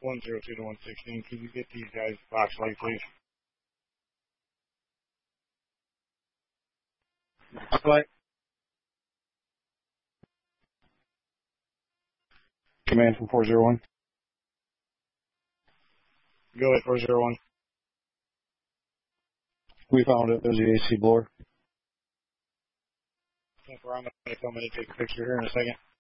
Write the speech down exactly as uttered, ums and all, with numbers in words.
one zero two to one sixteen. Can you get these guys box light, please? Box light. Command from four zero one. Go ahead, four zero one. We found it. There's the A C blower. I'm going to come in and take a picture here in a second.